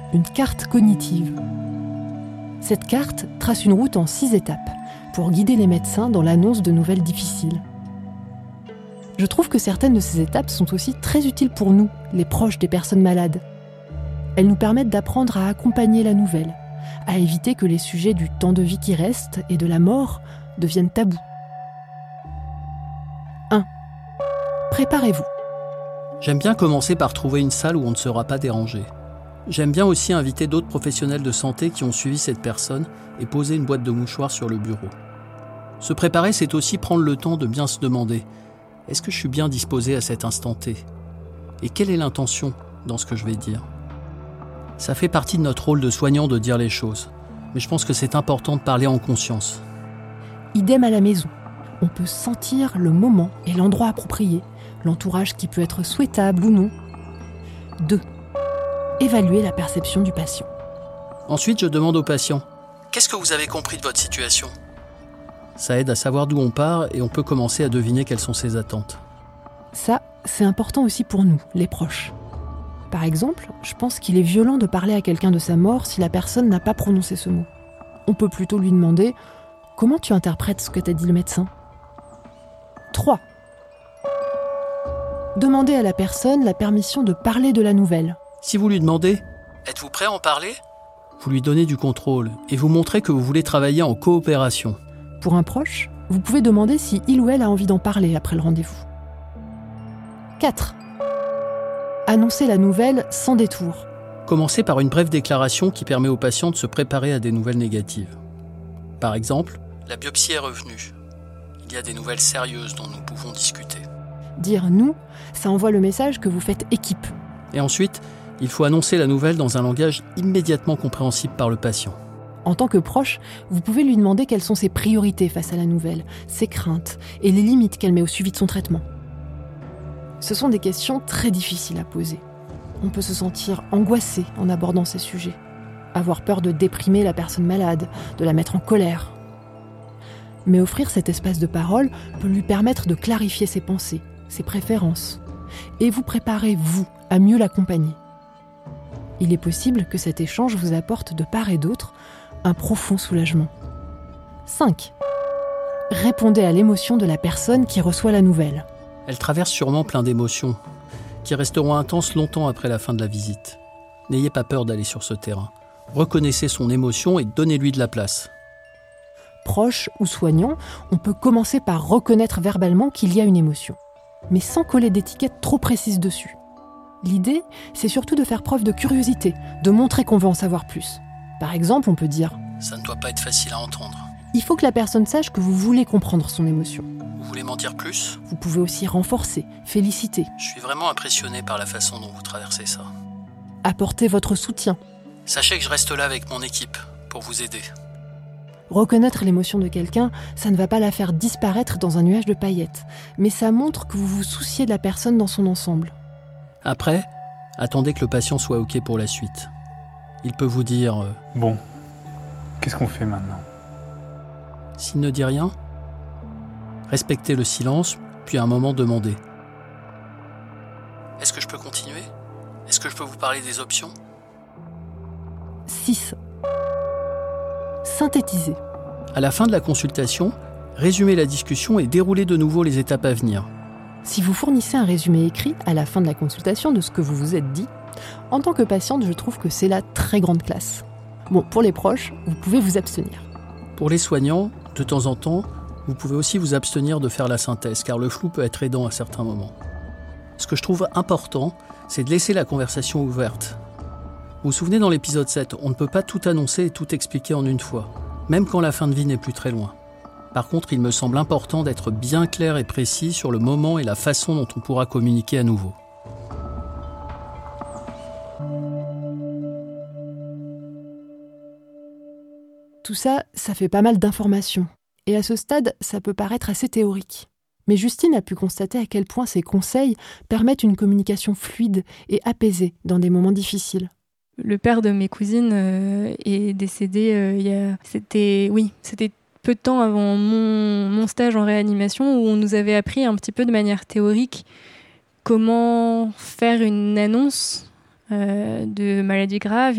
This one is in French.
une carte cognitive. Cette carte trace une route en 6 étapes pour guider les médecins dans l'annonce de nouvelles difficiles. Je trouve que certaines de ces étapes sont aussi très utiles pour nous, les proches des personnes malades. Elles nous permettent d'apprendre à accompagner la nouvelle, à éviter que les sujets du temps de vie qui reste et de la mort deviennent tabous. 1. Préparez-vous. J'aime bien commencer par trouver une salle où on ne sera pas dérangé. J'aime bien aussi inviter d'autres professionnels de santé qui ont suivi cette personne et poser une boîte de mouchoirs sur le bureau. Se préparer, c'est aussi prendre le temps de bien se demander « Est-ce que je suis bien disposé à cet instant T ? Et quelle est l'intention dans ce que je vais dire ?» Ça fait partie de notre rôle de soignant de dire les choses, mais je pense que c'est important de parler en conscience. Idem à la maison. On peut sentir le moment et l'endroit approprié, l'entourage qui peut être souhaitable ou non. 2. Évaluer la perception du patient. Ensuite, je demande au patient « Qu'est-ce que vous avez compris de votre situation ?» Ça aide à savoir d'où on part et on peut commencer à deviner quelles sont ses attentes. Ça, c'est important aussi pour nous, les proches. Par exemple, je pense qu'il est violent de parler à quelqu'un de sa mort si la personne n'a pas prononcé ce mot. On peut plutôt lui demander « Comment tu interprètes ce que t'a dit le médecin ?» 3. Demandez à la personne la permission de parler de la nouvelle. Si vous lui demandez « Êtes-vous prêt à en parler ?» Vous lui donnez du contrôle et vous montrez que vous voulez travailler en coopération. Pour un proche, vous pouvez demander si il ou elle a envie d'en parler après le rendez-vous. 4. Annoncez la nouvelle sans détour. Commencez par une brève déclaration qui permet au patient de se préparer à des nouvelles négatives. Par exemple, la biopsie est revenue. Il y a des nouvelles sérieuses dont nous pouvons discuter. Dire « nous », ça envoie le message que vous faites équipe. Et ensuite, il faut annoncer la nouvelle dans un langage immédiatement compréhensible par le patient. En tant que proche, vous pouvez lui demander quelles sont ses priorités face à la nouvelle, ses craintes et les limites qu'elle met au suivi de son traitement. Ce sont des questions très difficiles à poser. On peut se sentir angoissé en abordant ces sujets, avoir peur de déprimer la personne malade, de la mettre en colère. Mais offrir cet espace de parole peut lui permettre de clarifier ses pensées, ses préférences, et vous préparer, vous, à mieux l'accompagner. Il est possible que cet échange vous apporte de part et d'autre un profond soulagement. 5. Répondez à l'émotion de la personne qui reçoit la nouvelle. Elle traverse sûrement plein d'émotions, qui resteront intenses longtemps après la fin de la visite. N'ayez pas peur d'aller sur ce terrain. Reconnaissez son émotion et donnez-lui de la place. Proche ou soignant, on peut commencer par reconnaître verbalement qu'il y a une émotion, mais sans coller d'étiquette trop précise dessus. L'idée, c'est surtout de faire preuve de curiosité, de montrer qu'on veut en savoir plus. Par exemple, on peut dire « Ça ne doit pas être facile à entendre. » Il faut que la personne sache que vous voulez comprendre son émotion. Vous voulez m'en dire plus ? Vous pouvez aussi renforcer, féliciter. Je suis vraiment impressionné par la façon dont vous traversez ça. Apportez votre soutien. Sachez que je reste là avec mon équipe pour vous aider. Reconnaître l'émotion de quelqu'un, ça ne va pas la faire disparaître dans un nuage de paillettes, mais ça montre que vous vous souciez de la personne dans son ensemble. Après, attendez que le patient soit OK pour la suite. Il peut vous dire Bon, qu'est-ce qu'on fait maintenant ? S'il ne dit rien, respectez le silence, puis à un moment demandez. Est-ce que je peux continuer ? Est-ce que je peux vous parler des options ? 6. Synthétisez. À la fin de la consultation, résumez la discussion et déroulez de nouveau les étapes à venir. Si vous fournissez un résumé écrit à la fin de la consultation de ce que vous vous êtes dit, en tant que patiente, je trouve que c'est la très grande classe. Bon, pour les proches, vous pouvez vous abstenir. Pour les soignants, de temps en temps, vous pouvez aussi vous abstenir de faire la synthèse, car le flou peut être aidant à certains moments. Ce que je trouve important, c'est de laisser la conversation ouverte. Vous vous souvenez dans l'épisode 7, on ne peut pas tout annoncer et tout expliquer en une fois, même quand la fin de vie n'est plus très loin. Par contre, il me semble important d'être bien clair et précis sur le moment et la façon dont on pourra communiquer à nouveau. Tout ça, ça fait pas mal d'informations. Et à ce stade, ça peut paraître assez théorique. Mais Justine a pu constater à quel point ces conseils permettent une communication fluide et apaisée dans des moments difficiles. Le père de mes cousines est décédé c'était peu de temps avant mon stage en réanimation où on nous avait appris un petit peu de manière théorique comment faire une annonce de maladie grave.